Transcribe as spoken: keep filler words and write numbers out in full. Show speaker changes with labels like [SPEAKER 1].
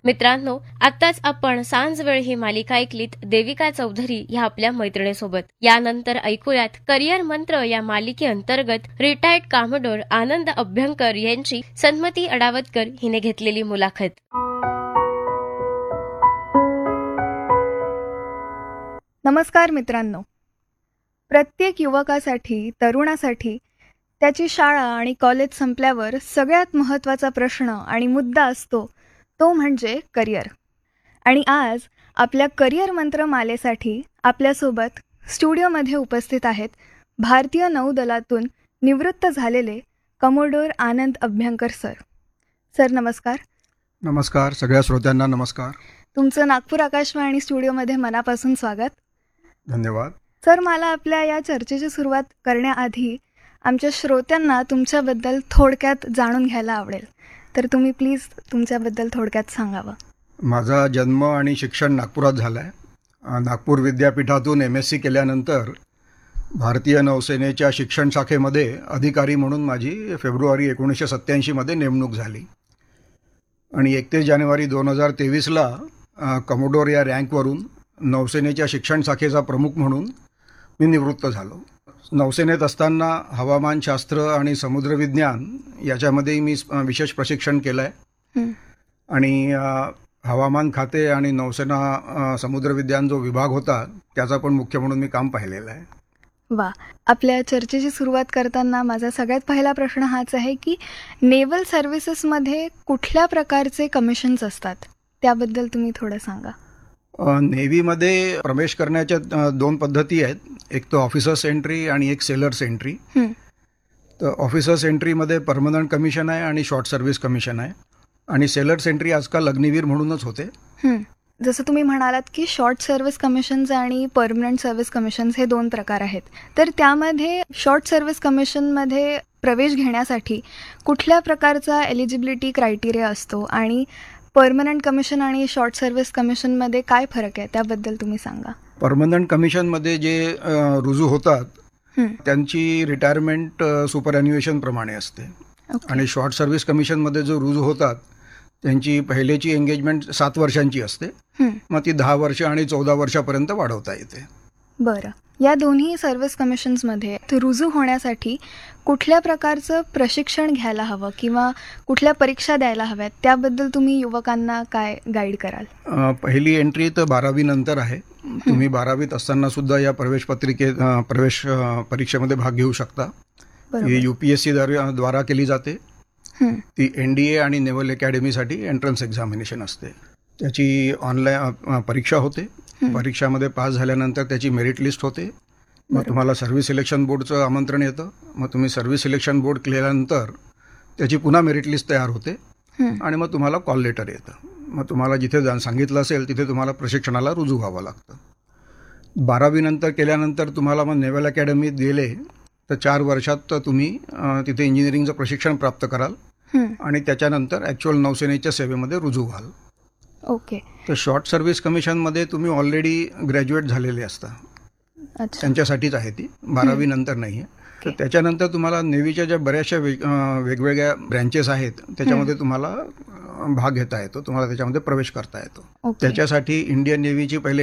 [SPEAKER 1] मित्रांनो, आत्ताच आपण सांजवेळ ही मालिका ऐकलीत देविका चौधरी ह्या आपल्या मैत्रिणीसोबत. यानंतर ऐकूयात करिअर मंत्र या मालिकेअंतर्गत रिटायर्ड कॉमोडोर आनंद अभ्यंकर यांची सन्मती अडावतकर हिने घेतलेली मुलाखत.
[SPEAKER 2] नमस्कार मित्रांनो. प्रत्येक युवकासाठी, तरुणासाठी त्याची शाळा आणि कॉलेज संपल्यावर सगळ्यात महत्त्वाचा प्रश्न आणि मुद्दा असतो तो म्हणजे करिअर. आणि आज आपल्या करिअर मंत्र मालेसाठी आपल्यासोबत स्टुडिओमध्ये उपस्थित आहेत भारतीय नौदलातून निवृत्त झालेले कमोडोर आनंद अभ्यंकर सर. सर नमस्कार.
[SPEAKER 3] नमस्कार. सगळ्या श्रोत्यांना नमस्कार.
[SPEAKER 2] तुमचं नागपूर आकाशवाणी स्टुडिओमध्ये मनापासून स्वागत.
[SPEAKER 3] धन्यवाद.
[SPEAKER 2] सर, मला आपल्या या चर्चेची सुरुवात करण्याआधी आमच्या श्रोत्यांना तुमच्याबद्दल थोडक्यात जाणून घ्यायला आवडेल, तर तुम्ही प्लीज तुमच्याबद्दल थोडक्यात सांगावं.
[SPEAKER 3] माझा जन्म आणि शिक्षण नागपुरात झालं आहे. नागपूर विद्यापीठातून एम एस सी केल्यानंतर भारतीय नौसेनेच्या शिक्षण शाखेमध्ये अधिकारी म्हणून माझी फेब्रुवारी एकोणीसशे सत्त्याऐंशीमध्ये नेमणूक झाली आणि एकतीस जानेवारी दोन हजार तेवीसला कमोडोर या रँकवरून नौसेनेच्या शिक्षण शाखेचा प्रमुख म्हणून मी निवृत्त झालो. नौसेनेत असताना हवामानशास्त्र आणि समुद्रविज्ञान याच्यामध्ये मी विशेष प्रशिक्षण केलं आहे आणि हवामान खाते आणि नौसेना समुद्रविज्ञान जो विभाग होता त्याचा पण मुख्य म्हणून मी काम पाहिलेलं आहे.
[SPEAKER 2] वा. आपल्या चर्चेची सुरुवात करताना माझा सगळ्यात पहिला प्रश्न हाच आहे की नेव्हल सर्व्हिसेसमध्ये कुठल्या प्रकारचे कमिशन्स असतात, त्याबद्दल तुम्ही थोडं सांगा.
[SPEAKER 3] नेव्हीमध्ये प्रवेश करण्याच्या दोन पद्धती आहेत. एक तर ऑफिसर्स एंट्री आणि एक सेलर्स एंट्री. तर ऑफिसर्स एंट्रीमध्ये परमनंट कमिशन आहे आणि शॉर्ट सर्व्हिस कमिशन आहे आणि सेलर्स एंट्री आजकाल अग्निवीर म्हणूनच होते.
[SPEAKER 2] जसं तुम्ही म्हणालात की शॉर्ट सर्व्हिस कमिशन्स आणि परमनंट सर्व्हिस कमिशन्स हे दोन प्रकार आहेत, तर त्यामध्ये शॉर्ट सर्व्हिस कमिशनमध्ये प्रवेश घेण्यासाठी कुठल्या प्रकारचा एलिजिबिलिटी क्रायटेरिया असतो आणि परमनंट कमिशन आणि शॉर्ट सर्व्हिस कमिशनमध्ये काय फरक आहे, त्याबद्दल तुम्ही सांगा.
[SPEAKER 3] परमनंट कमिशनमध्ये जे रुजू होतात त्यांची रिटायरमेंट सुपर ॲन्युएशन प्रमाणे असते आणि शॉर्ट सर्व्हिस कमिशनमध्ये जो रुजू होतात त्यांची पहिलेची एंगेजमेंट सात वर्षांची असते, मग ती दहा वर्ष आणि चौदा वर्षापर्यंत वाढवता येते.
[SPEAKER 2] बरं. या दोन्ही सर्व्हिस कमिशन्समध्ये रुजू होण्यासाठी कुठल्या प्रकारचं प्रशिक्षण घ्यायला हवं किंवा कुठल्या परीक्षा द्यायला हव्यात, त्याबद्दल तुम्ही युवकांना काय गाईड कराल?
[SPEAKER 3] पहिली एंट्री तर बारावी नंतर आहे. तुम्ही बारावीत असताना सुद्धा या प्रवेश पत्रिके प्रवेश परीक्षेमध्ये भाग घेऊ शकता. ही यू पी एस सी द्वारा केली जाते. ती एन डी ए आणि नेव्हल अकॅडमीसाठी एंट्रन्स एक्झामिनेशन असते. त्याची ऑनलाईन परीक्षा होते. परीक्षामध्ये पास झाल्यानंतर त्याची मेरिट लिस्ट होते. मग तुम्हाला सर्व्हिस सिलेक्शन बोर्डचं आमंत्रण येतं. मग तुम्ही सर्व्हिस सिलेक्शन बोर्ड केल्यानंतर त्याची पुन्हा मेरिट लिस्ट तयार होते आणि मग तुम्हाला कॉल लेटर येतं. मग तुम्हाला जिथे जा सांगितलं असेल तिथे तुम्हाला प्रशिक्षणाला रुजू व्हावं लागतं. बारावीनंतर केल्यानंतर तुम्हाला मग नेव्हल अकॅडमीत गेले तर चार वर्षात तुम्ही तिथे इंजिनिअरिंगचं प्रशिक्षण प्राप्त कराल आणि त्याच्यानंतर ॲक्च्युअल नौसेनेच्या सेवेमध्ये रुजू व्हाल.
[SPEAKER 2] ओके.
[SPEAKER 3] तर शॉर्ट सर्व्हिस कमिशनमध्ये तुम्ही ऑलरेडी ग्रॅज्युएट झालेले असता, त्यांच्यासाठीच आहे ती, बारावी नंतर नाही आहे. तर त्याच्यानंतर तुम्हाला नेव्हीच्या ज्या बऱ्याचशा वेग वेगवेगळ्या ब्रँचेस आहेत त्याच्यामध्ये तुम्हाला भाग घेता येतो, तुम्हाला त्याच्यामध्ये प्रवेश करता येतो. त्याच्यासाठी इंडियन नेव्हीची पहिले